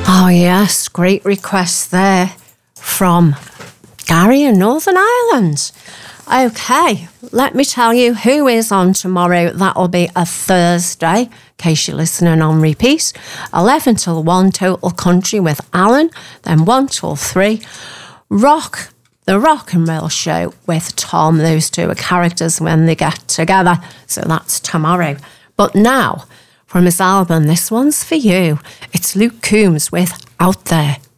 Oh yes, great request there from Gary in Northern Ireland. Okay, let me tell you who is on tomorrow. That'll be a Thursday, in case you're listening on repeat. 11 till 1, Total Country with Alan. Then 1 till 3, The Rock and Roll Show with Tom. Those two are characters when they get together. So that's tomorrow. But now, from his album, this one's for you. It's Luke Combs with Out There.